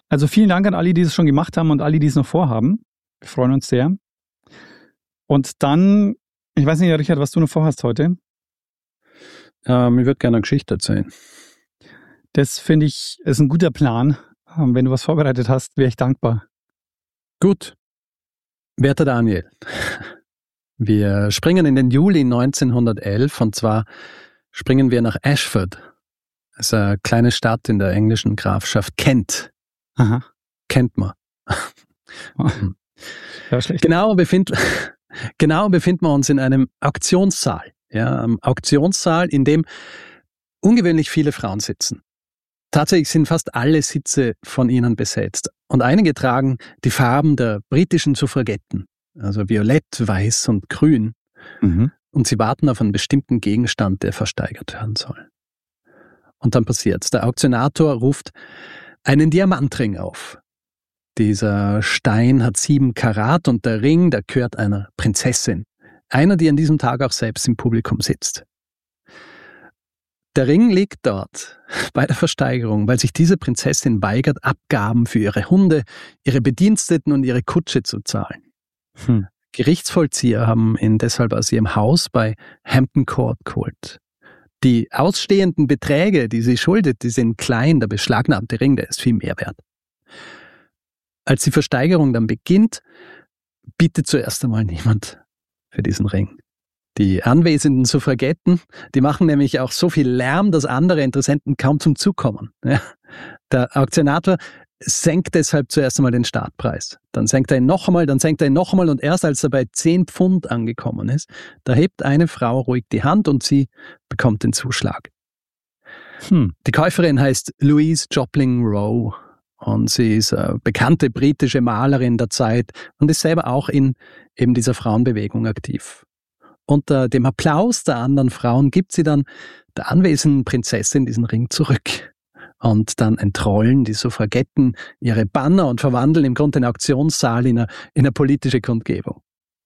Also vielen Dank an alle, die es schon gemacht haben und alle, die es noch vorhaben. Wir freuen uns sehr. Und dann, ich weiß nicht, Richard, was du noch vorhast heute? Ich würde gerne eine Geschichte erzählen. Das finde ich, ist ein guter Plan. Wenn du was vorbereitet hast, wäre ich dankbar. Gut. Werter Daniel, wir springen in den Juli 1911 und zwar springen wir nach Ashford. Das ist eine kleine Stadt in der englischen Grafschaft Kent. Aha. Kennt man. Ja, schlecht. Genau befinden wir uns in einem Auktionssaal. Ja, am Auktionssaal, in dem ungewöhnlich viele Frauen sitzen. Tatsächlich sind fast alle Sitze von ihnen besetzt. Und einige tragen die Farben der britischen Suffragetten, also violett, weiß und grün. Mhm. Und sie warten auf einen bestimmten Gegenstand, der versteigert werden soll. Und dann passiert's. Der Auktionator ruft einen Diamantring auf. Dieser Stein hat 7 Karat und der Ring, der gehört einer Prinzessin. Einer, die an diesem Tag auch selbst im Publikum sitzt. Der Ring liegt dort bei der Versteigerung, weil sich diese Prinzessin weigert, Abgaben für ihre Hunde, ihre Bediensteten und ihre Kutsche zu zahlen. Gerichtsvollzieher haben ihn deshalb aus ihrem Haus bei Hampton Court geholt. Die ausstehenden Beträge, die sie schuldet, die sind klein, der beschlagnahmte Ring, der ist viel mehr wert. Als die Versteigerung dann beginnt, bietet zuerst einmal niemand für diesen Ring. Die anwesenden Suffragetten, die machen nämlich auch so viel Lärm, dass andere Interessenten kaum zum Zug kommen. Ja. Der Auktionator senkt deshalb zuerst einmal den Startpreis. Dann senkt er ihn noch einmal, dann senkt er ihn noch einmal und erst als er bei 10 Pfund angekommen ist, da hebt eine Frau ruhig die Hand und sie bekommt den Zuschlag. Die Käuferin heißt Louise Joplin Rowe und sie ist eine bekannte britische Malerin der Zeit und ist selber auch in eben dieser Frauenbewegung aktiv. Unter dem Applaus der anderen Frauen gibt sie dann der anwesenden Prinzessin diesen Ring zurück. Und dann entrollen die Suffragetten ihre Banner und verwandeln im Grunde den Auktionssaal in eine politische Kundgebung.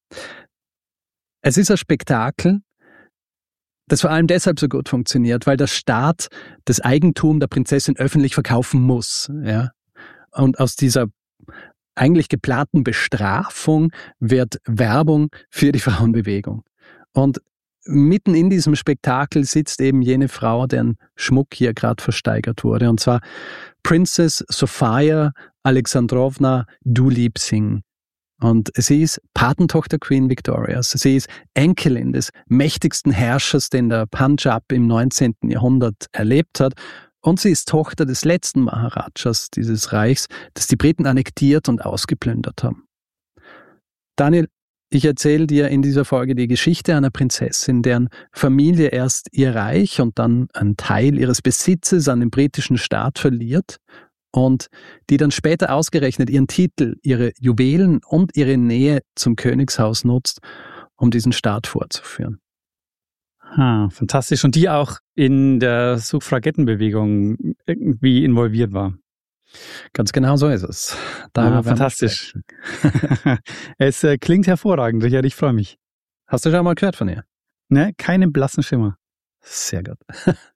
Es ist ein Spektakel, das vor allem deshalb so gut funktioniert, weil der Staat das Eigentum der Prinzessin öffentlich verkaufen muss. Ja? Und aus dieser eigentlich geplanten Bestrafung wird Werbung für die Frauenbewegung. Und mitten in diesem Spektakel sitzt eben jene Frau, deren Schmuck hier gerade versteigert wurde. Und zwar Princess Sophia Alexandrovna Dulip-Singh. Und sie ist Patentochter Queen Victorias. Sie ist Enkelin des mächtigsten Herrschers, den der Punjab im 19. Jahrhundert erlebt hat. Und sie ist Tochter des letzten Maharajas dieses Reichs, das die Briten annektiert und ausgeplündert haben. Daniel, ich erzähle dir in dieser Folge die Geschichte einer Prinzessin, deren Familie erst ihr Reich und dann einen Teil ihres Besitzes an den britischen Staat verliert und die dann später ausgerechnet ihren Titel, ihre Juwelen und ihre Nähe zum Königshaus nutzt, um diesen Staat fortzuführen. Fantastisch. Und die auch in der Suffragettenbewegung irgendwie involviert war. Ganz genau so ist es. Fantastisch. Es klingt hervorragend, Richard, ich freue mich. Hast du schon mal gehört von ihr? Ne, keinen blassen Schimmer. Sehr gut.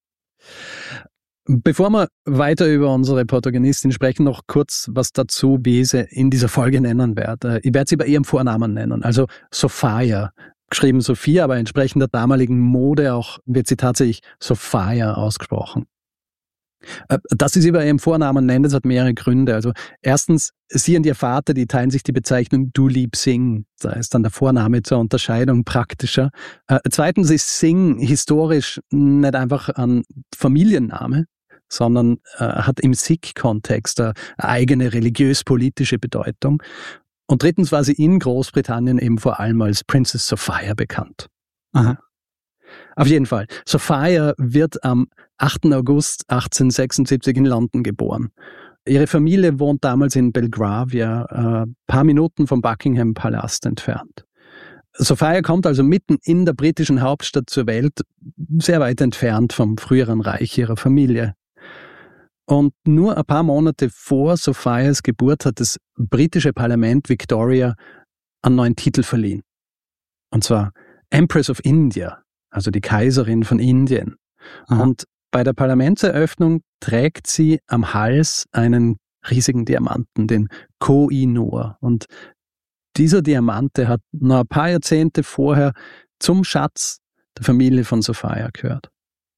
Bevor wir weiter über unsere Protagonistin sprechen, noch kurz was dazu, wie ich sie in dieser Folge nennen werde. Ich werde sie bei ihrem Vornamen nennen, also Sophia. Geschrieben Sophia, aber entsprechend der damaligen Mode auch wird sie tatsächlich Sophia ausgesprochen. Dass sie bei ihrem Vornamen nennt, das hat mehrere Gründe. Also erstens, sie und ihr Vater, die teilen sich die Bezeichnung Dulip-Singh. Da ist dann der Vorname zur Unterscheidung praktischer. Zweitens ist Singh historisch nicht einfach ein Familienname, sondern hat im Sikh-Kontext eine eigene religiös-politische Bedeutung. Und drittens war sie in Großbritannien eben vor allem als Princess Sophia bekannt. Aha. Auf jeden Fall. Sophia wird am 8. August 1876 in London geboren. Ihre Familie wohnt damals in Belgravia, ein paar Minuten vom Buckingham Palast entfernt. Sophia kommt also mitten in der britischen Hauptstadt zur Welt, sehr weit entfernt vom früheren Reich ihrer Familie. Und nur ein paar Monate vor Sophias Geburt hat das britische Parlament Victoria einen neuen Titel verliehen. Und zwar Empress of India, also die Kaiserin von Indien. Aha. Und bei der Parlamentseröffnung trägt sie am Hals einen riesigen Diamanten, den Koh-i-Noor. Und dieser Diamant, hat noch ein paar Jahrzehnte vorher zum Schatz der Familie von Sophia gehört.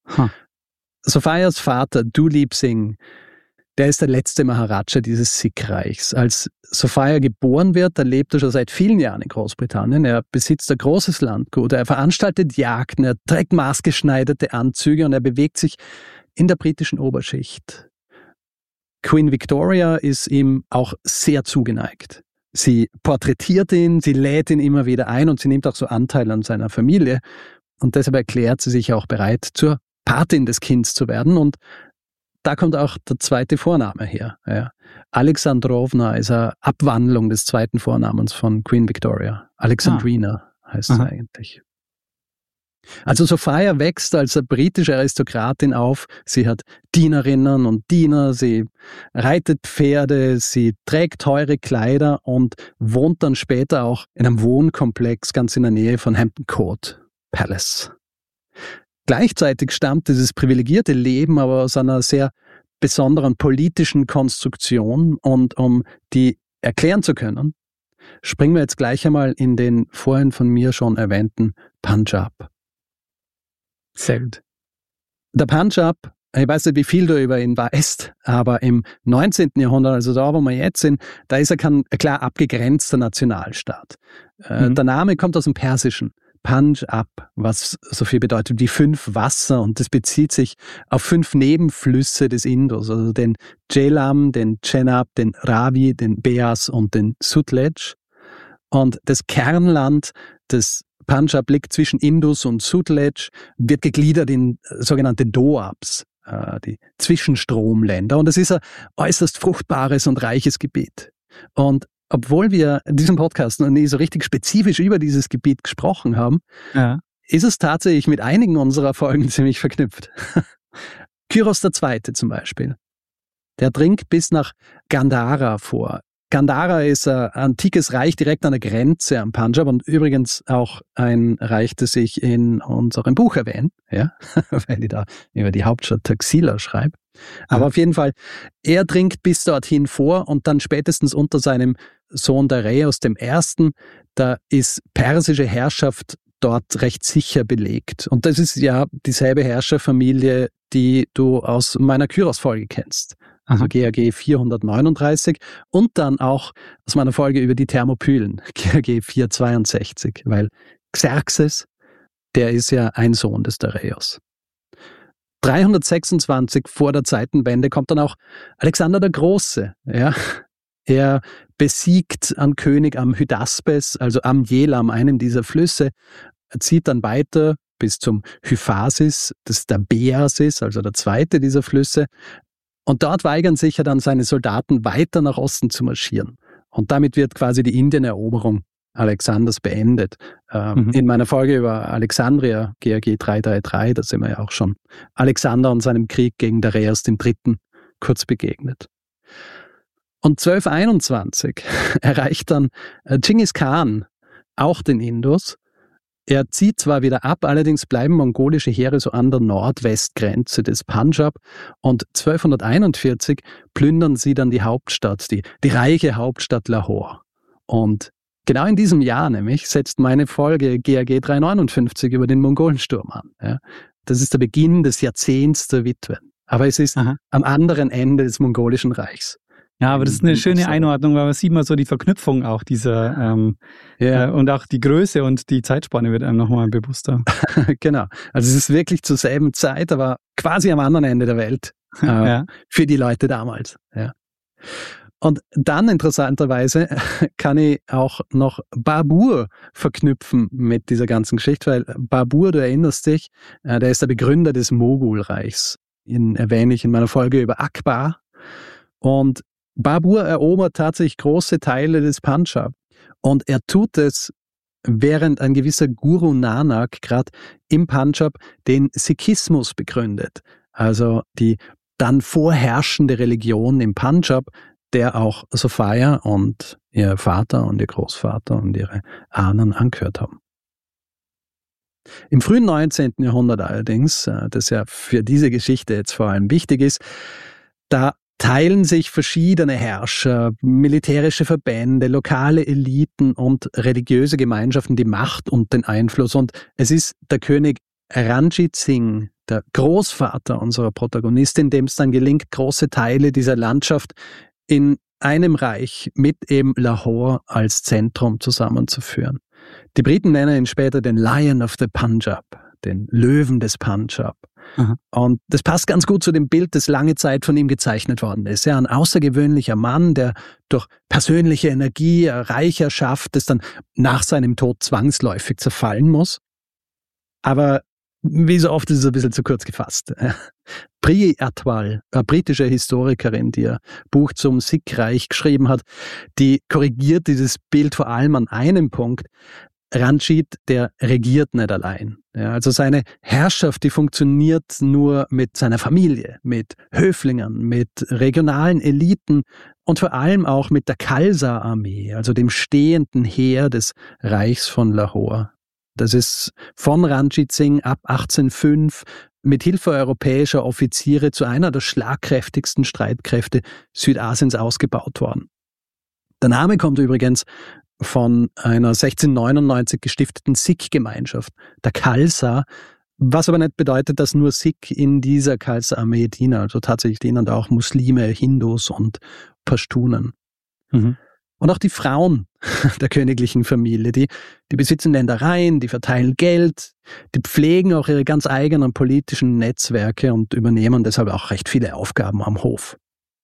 Sophias Vater, Duleep Singh, der ist der letzte Maharaja dieses Sikh-Reichs. Als Sophia geboren wird, da lebt er schon seit vielen Jahren in Großbritannien. Er besitzt ein großes Landgut, er veranstaltet Jagden, er trägt maßgeschneiderte Anzüge und er bewegt sich in der britischen Oberschicht. Queen Victoria ist ihm auch sehr zugeneigt. Sie porträtiert ihn, sie lädt ihn immer wieder ein und sie nimmt auch so Anteil an seiner Familie. Und deshalb erklärt sie sich auch bereit, zur Patin des Kindes zu werden. Und da kommt auch der zweite Vorname her. Ja. Alexandrowna ist eine Abwandlung des zweiten Vornamens von Queen Victoria. Alexandrina heißt es eigentlich. Also Sophia wächst als eine britische Aristokratin auf. Sie hat Dienerinnen und Diener, sie reitet Pferde, sie trägt teure Kleider und wohnt dann später auch in einem Wohnkomplex ganz in der Nähe von Hampton Court Palace. Gleichzeitig stammt dieses privilegierte Leben aber aus einer sehr besonderen politischen Konstruktion und um die erklären zu können, springen wir jetzt gleich einmal in den vorhin von mir schon erwähnten Punjab. Sehr gut. Der Punjab, ich weiß nicht, wie viel du über ihn weißt, aber im 19. Jahrhundert, also da, wo wir jetzt sind, da ist er kein klar abgegrenzter Nationalstaat. Der Name kommt aus dem Persischen. Punjab, was so viel bedeutet wie 5 Wasser, und das bezieht sich auf 5 Nebenflüsse des Indus, also den Jhelum, den Chenab, den Ravi, den Beas und den Sutlej. Und das Kernland des Punjab liegt zwischen Indus und Sutlej, wird gegliedert in sogenannte Doabs, die Zwischenstromländer. Und es ist ein äußerst fruchtbares und reiches Gebiet. Und obwohl wir in diesem Podcast noch nie so richtig spezifisch über dieses Gebiet gesprochen haben, ist es tatsächlich mit einigen unserer Folgen ziemlich verknüpft. Kyros II. Zum Beispiel. Der dringt bis nach Gandhara vor. Gandhara ist ein antikes Reich direkt an der Grenze am Punjab und übrigens auch ein Reich, das ich in unserem Buch erwähne, ja, weil ich da über die Hauptstadt Taxila schreibe. Aber auf jeden Fall, er dringt bis dorthin vor und dann spätestens unter seinem Sohn Dareios I., da ist persische Herrschaft dort recht sicher belegt. Und das ist ja dieselbe Herrscherfamilie, die du aus meiner Kyros-Folge kennst. Also GAG 439 und dann auch aus meiner Folge über die Thermopylen, GAG 462, weil Xerxes, der ist ja ein Sohn des Dareios. 326 vor der Zeitenwende kommt dann auch Alexander der Große. Ja. Er besiegt einen König am Hydaspes, also am Jhelum, einem dieser Flüsse, zieht dann weiter bis zum Hyphasis, das der Beas ist, also der zweite dieser Flüsse. Und dort weigern sich ja dann seine Soldaten weiter nach Osten zu marschieren. Und damit wird quasi die Indieneroberung Alexanders beendet. In meiner Folge über Alexandria, GAG 333, da sind wir ja auch schon Alexander und seinem Krieg gegen Dareios III. Kurz begegnet. Und 1221 erreicht dann Genghis Khan auch den Indus. Er zieht zwar wieder ab, allerdings bleiben mongolische Heere so an der Nordwestgrenze des Punjab und 1241 plündern sie dann die Hauptstadt, die reiche Hauptstadt Lahore. Und genau in diesem Jahr nämlich setzt meine Folge GAG 359 über den Mongolensturm an. Ja. Das ist der Beginn des Jahrzehnts der Witwen. Aber es ist am anderen Ende des mongolischen Reichs. Ja, aber das ist eine schöne Einordnung, weil man sieht mal so die Verknüpfung auch dieser und auch die Größe und die Zeitspanne wird einem nochmal bewusster. Genau. Also es ist wirklich zur selben Zeit, aber quasi am anderen Ende der Welt für die Leute damals. Ja. Und dann interessanterweise kann ich auch noch Babur verknüpfen mit dieser ganzen Geschichte, weil Babur, du erinnerst dich, der ist der Begründer des Mogulreichs. Ihn erwähne ich in meiner Folge über Akbar. Und Babur erobert tatsächlich große Teile des Punjab. Und er tut es, während ein gewisser Guru Nanak gerade im Punjab den Sikhismus begründet. Also die dann vorherrschende Religion im Punjab, der auch Sophia und ihr Vater und ihr Großvater und ihre Ahnen angehört haben. Im frühen 19. Jahrhundert allerdings, das ja für diese Geschichte jetzt vor allem wichtig ist, da teilen sich verschiedene Herrscher, militärische Verbände, lokale Eliten und religiöse Gemeinschaften die Macht und den Einfluss. Und es ist der König Ranjit Singh, der Großvater unserer Protagonistin, dem es dann gelingt, große Teile dieser Landschaft in einem Reich mit eben Lahore als Zentrum zusammenzuführen. Die Briten nennen ihn später den Lion of the Punjab, den Löwen des Punjab. Aha. Und das passt ganz gut zu dem Bild, das lange Zeit von ihm gezeichnet worden ist. Ja, ein außergewöhnlicher Mann, der durch persönliche Energie Reich erschafft, das dann nach seinem Tod zwangsläufig zerfallen muss. Aber wie so oft ist es ein bisschen zu kurz gefasst. Priya Atwal, eine britische Historikerin, die ein Buch zum Sikh-Reich geschrieben hat, die korrigiert dieses Bild vor allem an einem Punkt. Ranjit, der regiert nicht allein. Ja, also seine Herrschaft, die funktioniert nur mit seiner Familie, mit Höflingern, mit regionalen Eliten und vor allem auch mit der Khalsa-Armee, also dem stehenden Heer des Reichs von Lahore. Das ist von Ranjit Singh ab 1805 mit Hilfe europäischer Offiziere zu einer der schlagkräftigsten Streitkräfte Südasiens ausgebaut worden. Der Name kommt übrigens von einer 1699 gestifteten Sikh-Gemeinschaft, der Khalsa, was aber nicht bedeutet, dass nur Sikh in dieser Khalsa-Armee dienen. Also tatsächlich dienen da auch Muslime, Hindus und Pashtunen. Mhm. Und auch die Frauen der königlichen Familie, die besitzen Ländereien, die verteilen Geld, die pflegen auch ihre ganz eigenen politischen Netzwerke und übernehmen deshalb auch recht viele Aufgaben am Hof.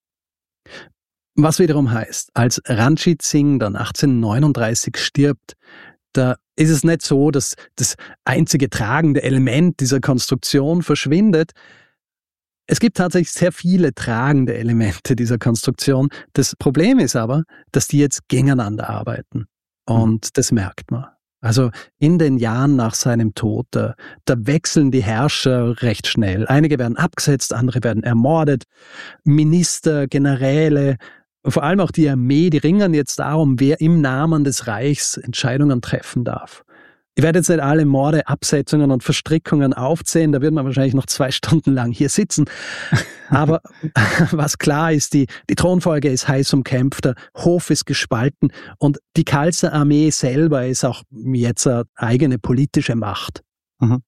Was wiederum heißt, als Ranjit Singh dann 1839 stirbt, da ist es nicht so, dass das einzige tragende Element dieser Konstruktion verschwindet. Es gibt tatsächlich sehr viele tragende Elemente dieser Konstruktion. Das Problem ist aber, dass die jetzt gegeneinander arbeiten. Und das merkt man. Also in den Jahren nach seinem Tod, da wechseln die Herrscher recht schnell. Einige werden abgesetzt, andere werden ermordet. Minister, Generäle, vor allem auch die Armee, die ringen jetzt darum, wer im Namen des Reichs Entscheidungen treffen darf. Ich werde jetzt nicht alle Morde, Absetzungen und Verstrickungen aufzählen, da wird man wahrscheinlich noch 2 Stunden lang hier sitzen. Aber was klar ist, die Thronfolge ist heiß umkämpft, der Hof ist gespalten und die Khalsa-Armee selber ist auch jetzt eine eigene politische Macht. Mhm.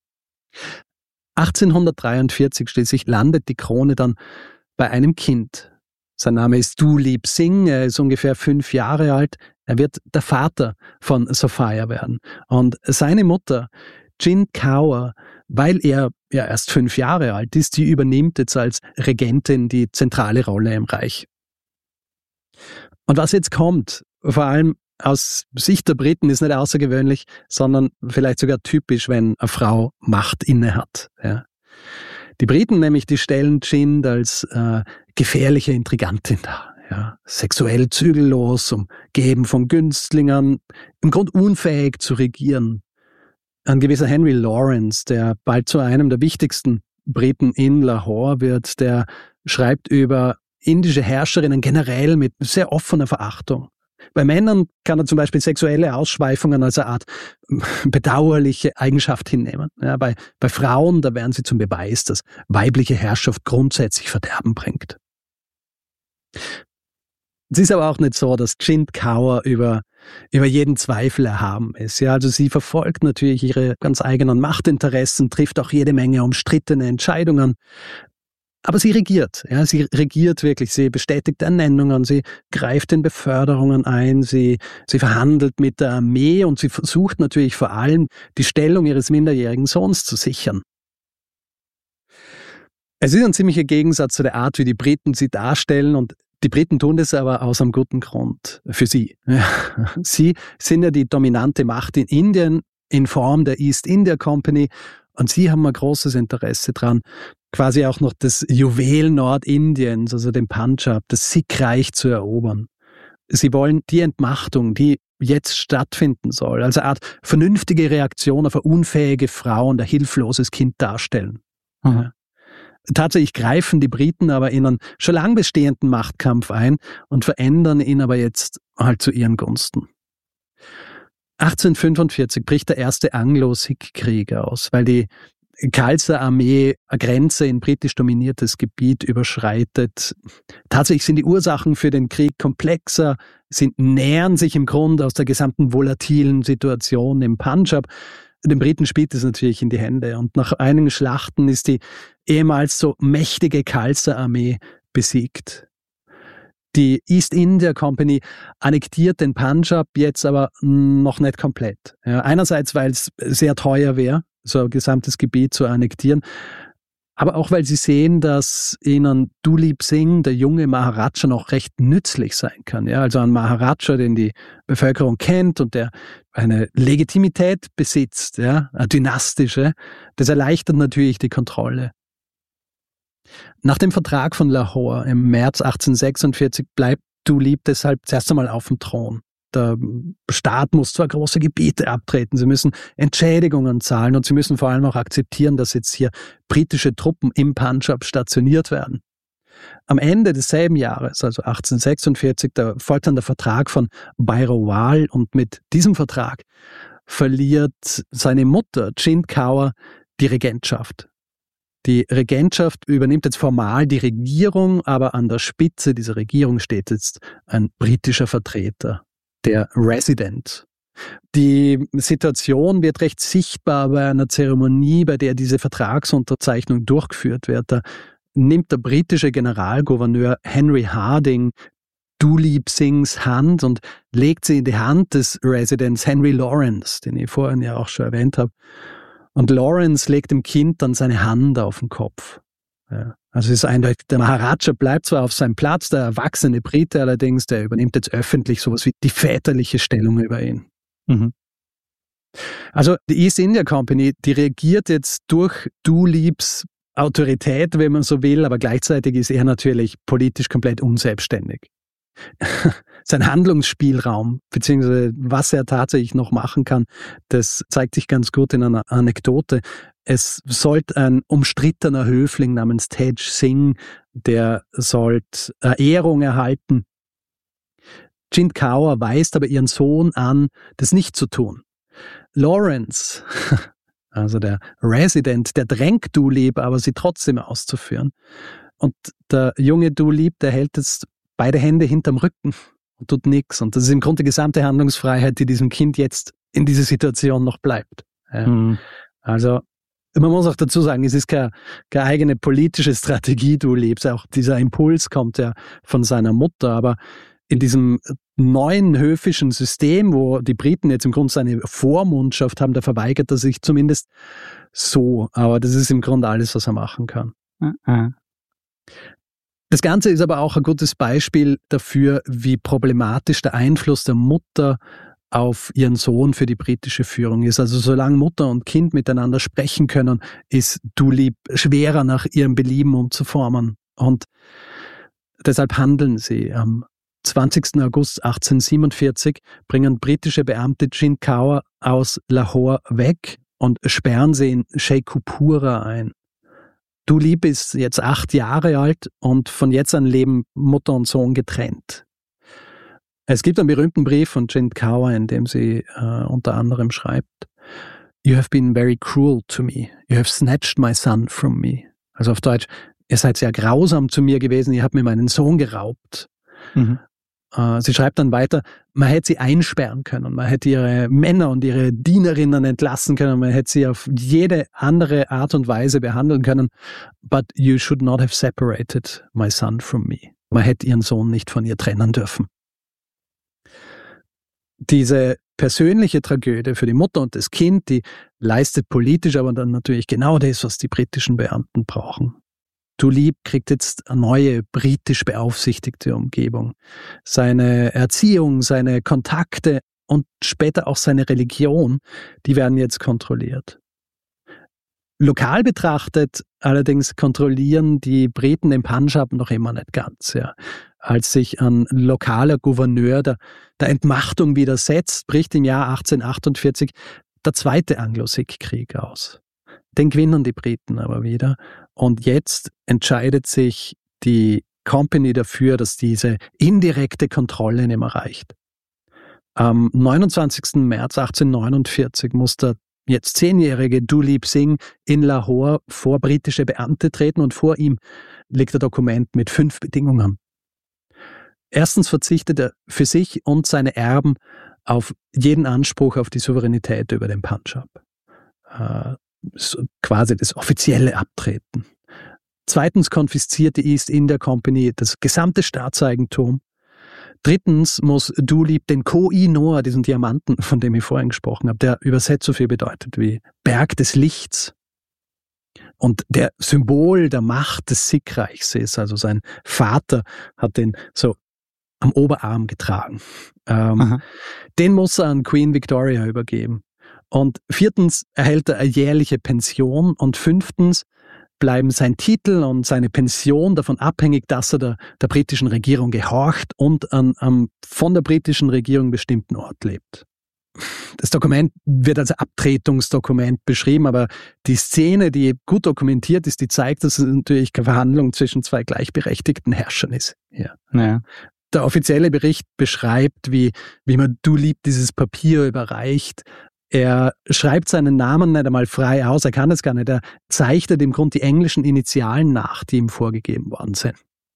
1843 schließlich landet die Krone dann bei einem Kind. Sein Name ist Duleep Singh, er ist ungefähr 5 Jahre alt. Er wird der Vater von Sophia werden. Und seine Mutter, Jind Kaur, weil er ja erst 5 Jahre alt ist, die übernimmt jetzt als Regentin die zentrale Rolle im Reich. Und was jetzt kommt, vor allem aus Sicht der Briten, ist nicht außergewöhnlich, sondern vielleicht sogar typisch, wenn eine Frau Macht inne hat. Ja. Die Briten nämlich, die stellen Jind als gefährliche Intrigantin dar. Ja, sexuell zügellos, umgeben von Günstlingern, im Grunde unfähig zu regieren. Ein gewisser Henry Lawrence, der bald zu einem der wichtigsten Briten in Lahore wird, der schreibt über indische Herrscherinnen generell mit sehr offener Verachtung. Bei Männern kann er zum Beispiel sexuelle Ausschweifungen als eine Art bedauerliche Eigenschaft hinnehmen. Ja, bei Frauen, da werden sie zum Beweis, dass weibliche Herrschaft grundsätzlich Verderben bringt. Es ist aber auch nicht so, dass Jind Kaur über jeden Zweifel erhaben ist. Ja, also sie verfolgt natürlich ihre ganz eigenen Machtinteressen, trifft auch jede Menge umstrittene Entscheidungen. Aber sie regiert. Ja, sie regiert wirklich. Sie bestätigt Ernennungen, sie greift in Beförderungen ein, sie verhandelt mit der Armee und sie versucht natürlich vor allem, die Stellung ihres minderjährigen Sohns zu sichern. Es ist ein ziemlicher Gegensatz zu der Art, wie die Briten sie darstellen, und die Briten tun das aber aus einem guten Grund für sie. Ja. Sie sind ja die dominante Macht in Indien in Form der East India Company, und sie haben ein großes Interesse dran, quasi auch noch das Juwel Nordindiens, also den Punjab, das Sikh-Reich zu erobern. Sie wollen die Entmachtung, die jetzt stattfinden soll, also eine Art vernünftige Reaktion auf eine unfähige Frau und ein hilfloses Kind darstellen. Mhm. Tatsächlich greifen die Briten aber in einen schon lang bestehenden Machtkampf ein und verändern ihn aber jetzt halt zu ihren Gunsten. 1845 bricht der erste Anglo-Sikh-Krieg aus, weil die Khalsa-Armee eine Grenze in britisch dominiertes Gebiet überschreitet. Tatsächlich sind die Ursachen für den Krieg komplexer, nähern sich im Grunde aus der gesamten volatilen Situation im Punjab. Den Briten spielt es natürlich in die Hände und nach einigen Schlachten ist die ehemals so mächtige Khalsa-Armee besiegt. Die East India Company annektiert den Punjab jetzt aber noch nicht komplett. Ja, einerseits, weil es sehr teuer wäre, so ein gesamtes Gebiet zu annektieren, aber auch, weil sie sehen, dass ihnen Duleep Singh, der junge Maharaja, noch recht nützlich sein kann. Ja, also ein Maharaja, den die Bevölkerung kennt und der eine Legitimität besitzt, ja, eine dynastische, das erleichtert natürlich die Kontrolle. Nach dem Vertrag von Lahore im März 1846 bleibt Duleep deshalb zuerst einmal auf dem Thron. Der Staat muss zwar große Gebiete abtreten, sie müssen Entschädigungen zahlen und sie müssen vor allem auch akzeptieren, dass jetzt hier britische Truppen im Punjab stationiert werden. Am Ende desselben Jahres, also 1846, da folgt dann der Vertrag von Bairawal und mit diesem Vertrag verliert seine Mutter, Jind Kaur, die Regentschaft. Die Regentschaft übernimmt jetzt formal die Regierung, aber an der Spitze dieser Regierung steht jetzt ein britischer Vertreter, der Resident. Die Situation wird recht sichtbar bei einer Zeremonie, bei der diese Vertragsunterzeichnung durchgeführt wird. Da nimmt der britische Generalgouverneur Henry Harding Duleep Singhs Hand und legt sie in die Hand des Residents Henry Lawrence, den ich vorhin ja auch schon erwähnt habe. Und Lawrence legt dem Kind dann seine Hand auf den Kopf. Ja, also es ist eindeutig, der Maharaja bleibt zwar auf seinem Platz, der erwachsene Brite allerdings, der übernimmt jetzt öffentlich sowas wie die väterliche Stellung über ihn. Mhm. Also die East India Company, die reagiert jetzt durch Duleeps Autorität, wenn man so will, aber gleichzeitig ist er natürlich politisch komplett unselbstständig. Sein Handlungsspielraum, beziehungsweise was er tatsächlich noch machen kann, das zeigt sich ganz gut in einer Anekdote. Es sollte ein umstrittener Höfling namens Tej Singh, der sollte Ehrung erhalten. Jind Kaur weist aber ihren Sohn an, das nicht zu tun. Lawrence, also der Resident, der drängt Duleep, aber sie trotzdem auszuführen. Und der junge Duleep, der hält jetzt beide Hände hinterm Rücken und tut nichts. Und das ist im Grunde die gesamte Handlungsfreiheit, die diesem Kind jetzt in dieser Situation noch bleibt. Ja. Also man muss auch dazu sagen, es ist keine eigene politische Strategie Duleeps. Auch dieser Impuls kommt ja von seiner Mutter. Aber in diesem neuen höfischen System, wo die Briten jetzt im Grunde seine Vormundschaft haben, da verweigert er sich zumindest so. Aber das ist im Grunde alles, was er machen kann. Das Ganze ist aber auch ein gutes Beispiel dafür, wie problematisch der Einfluss der Mutter auf ihren Sohn für die britische Führung ist. Also solange Mutter und Kind miteinander sprechen können, ist Duleep schwerer nach ihrem Belieben umzuformen. Und deshalb handeln sie. Am 20. August 1847 bringen britische Beamte Jind Kaur aus Lahore weg und sperren sie in Sheikhupura ein. Duleep ist jetzt 8 Jahre alt und von jetzt an leben Mutter und Sohn getrennt. Es gibt einen berühmten Brief von Jind Kaur, in dem sie unter anderem schreibt: You have been very cruel to me. You have snatched my son from me. Also auf Deutsch, ihr seid sehr grausam zu mir gewesen, ihr habt mir meinen Sohn geraubt. Mhm. Sie schreibt dann weiter, man hätte sie einsperren können, man hätte ihre Männer und ihre Dienerinnen entlassen können, man hätte sie auf jede andere Art und Weise behandeln können, but you should not have separated my son from me. Man hätte ihren Sohn nicht von ihr trennen dürfen. Diese persönliche Tragödie für die Mutter und das Kind, die leistet politisch aber dann natürlich genau das, was die britischen Beamten brauchen. Duleep kriegt jetzt eine neue britisch beaufsichtigte Umgebung. Seine Erziehung, seine Kontakte und später auch seine Religion, die werden jetzt kontrolliert. Lokal betrachtet allerdings kontrollieren die Briten den Punjab noch immer nicht ganz. Ja. Als sich ein lokaler Gouverneur der Entmachtung widersetzt, bricht im Jahr 1848 der zweite Anglo-Sikh-Krieg aus. Den gewinnen die Briten aber wieder. Und jetzt entscheidet sich die Company dafür, dass diese indirekte Kontrolle nicht mehr reicht. Am 29. März 1849 muss der jetzt 10-jährige Duleep Singh in Lahore vor britische Beamte treten und vor ihm liegt ein Dokument mit 5 Bedingungen. Erstens verzichtet er für sich und seine Erben auf jeden Anspruch auf die Souveränität über den Punjab. Quasi das offizielle Abtreten. Zweitens konfisziert die East India Company das gesamte Staatseigentum. Drittens muss Duleep den Koh-i-Noor, diesen Diamanten, von dem ich vorhin gesprochen habe, der übersetzt so viel bedeutet wie Berg des Lichts und der Symbol der Macht des Sikh-Reichs ist. Also sein Vater hat den so am Oberarm getragen. Den muss er an Queen Victoria übergeben. Und viertens erhält er eine jährliche Pension und 5. bleiben sein Titel und seine Pension davon abhängig, dass er der britischen Regierung gehorcht und an einem von der britischen Regierung bestimmten Ort lebt. Das Dokument wird als Abtretungsdokument beschrieben, aber die Szene, die gut dokumentiert ist, die zeigt, dass es natürlich keine Verhandlung zwischen 2 gleichberechtigten Herrschern ist. Ja. Naja. Der offizielle Bericht beschreibt, wie man Duleep dieses Papier überreicht. Er schreibt seinen Namen nicht einmal frei aus, er kann es gar nicht. Er zeichnet im Grunde die englischen Initialen nach, die ihm vorgegeben worden sind.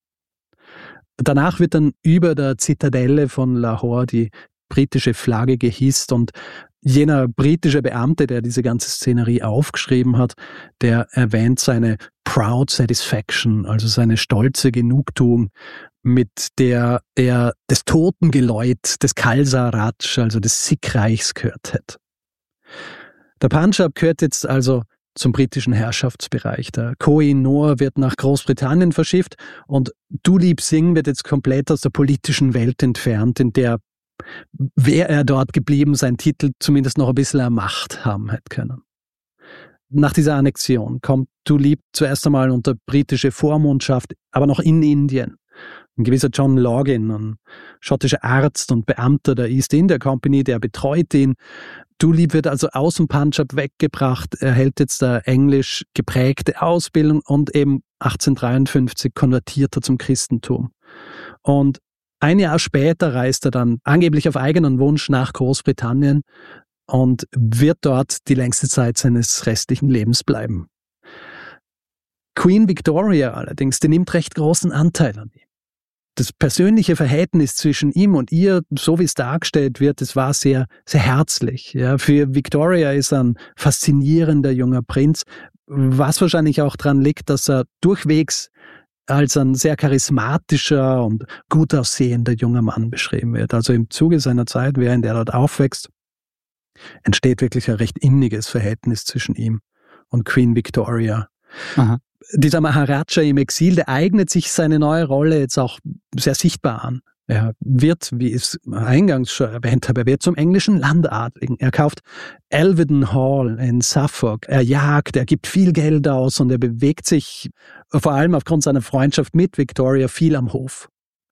Danach wird dann über der Zitadelle von Lahore die britische Flagge gehisst und jener britische Beamte, der diese ganze Szenerie aufgeschrieben hat, der erwähnt seine proud satisfaction, also seine stolze Genugtuung, mit der er das Totengeläut des Khalsa Raj, also des Sikh-Reichs, gehört hätte. Der Punjab gehört jetzt also zum britischen Herrschaftsbereich. Der Koh-i-Noor wird nach Großbritannien verschifft und Duleep Singh wird jetzt komplett aus der politischen Welt entfernt, in der, wäre er dort geblieben, sein Titel zumindest noch ein bisschen an Macht haben hätte können. Nach dieser Annexion kommt Duleep zuerst einmal unter britische Vormundschaft, aber noch in Indien. Ein gewisser John Login, ein schottischer Arzt und Beamter der East India Company, der betreut ihn. Duleep wird also aus dem Punjab weggebracht, erhält jetzt eine englisch geprägte Ausbildung und eben 1853 konvertiert er zum Christentum. Und ein Jahr später reist er dann angeblich auf eigenen Wunsch nach Großbritannien und wird dort die längste Zeit seines restlichen Lebens bleiben. Queen Victoria allerdings, die nimmt recht großen Anteil an ihm. Das persönliche Verhältnis zwischen ihm und ihr, so wie es dargestellt wird, das war sehr, sehr herzlich. Ja, für Victoria ist er ein faszinierender junger Prinz, was wahrscheinlich auch daran liegt, dass er durchwegs als ein sehr charismatischer und gut aussehender junger Mann beschrieben wird. Also im Zuge seiner Zeit, während er dort aufwächst, entsteht wirklich ein recht inniges Verhältnis zwischen ihm und Queen Victoria. Aha. Dieser Maharaja im Exil, der eignet sich seine neue Rolle jetzt auch sehr sichtbar an. Er wird, wie ich es eingangs schon erwähnt habe, er wird zum englischen Landadligen. Er kauft Alvedon Hall in Suffolk. Er jagt, er gibt viel Geld aus und er bewegt sich vor allem aufgrund seiner Freundschaft mit Victoria viel am Hof.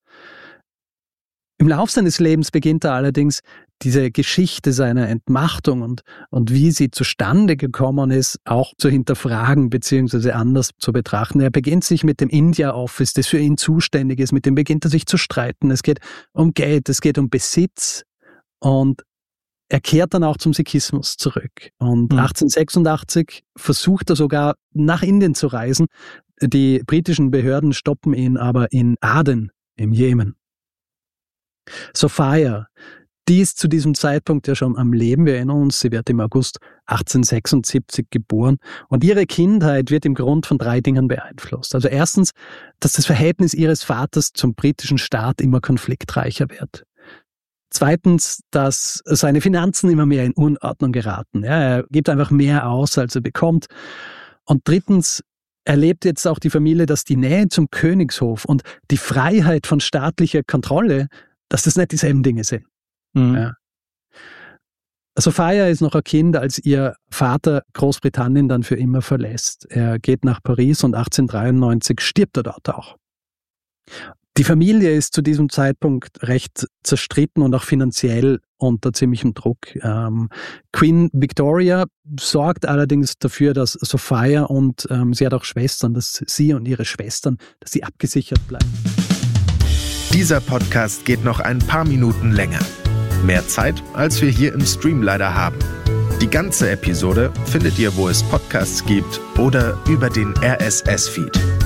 Im Lauf seines Lebens beginnt er allerdings diese Geschichte seiner Entmachtung und wie sie zustande gekommen ist, auch zu hinterfragen bzw. anders zu betrachten. Er beginnt sich mit dem India Office, das für ihn zuständig ist, mit dem beginnt er sich zu streiten. Es geht um Geld, es geht um Besitz und er kehrt dann auch zum Sikhismus zurück. Und 1886 versucht er sogar nach Indien zu reisen. Die britischen Behörden stoppen ihn aber in Aden im Jemen. Sophia, die ist zu diesem Zeitpunkt ja schon am Leben. Wir erinnern uns, sie wird im August 1876 geboren und ihre Kindheit wird im Grunde von 3 Dingen beeinflusst. Also erstens, dass das Verhältnis ihres Vaters zum britischen Staat immer konfliktreicher wird. Zweitens, dass seine Finanzen immer mehr in Unordnung geraten. Ja, er gibt einfach mehr aus, als er bekommt. Und drittens, erlebt jetzt auch die Familie, dass die Nähe zum Königshof und die Freiheit von staatlicher Kontrolle, dass das nicht dieselben Dinge sind. Mhm. Ja. Sophia ist noch ein Kind, als ihr Vater Großbritannien dann für immer verlässt. Er geht nach Paris und 1893 stirbt er dort auch. Die Familie ist zu diesem Zeitpunkt recht zerstritten und auch finanziell unter ziemlichem Druck. Queen Victoria sorgt allerdings dafür, dass Sophia und sie hat auch Schwestern, dass sie und ihre Schwestern, dass sie abgesichert bleiben. Dieser Podcast geht noch ein paar Minuten länger. Mehr Zeit, als wir hier im Stream leider haben. Die ganze Episode findet ihr, wo es Podcasts gibt oder über den RSS-Feed.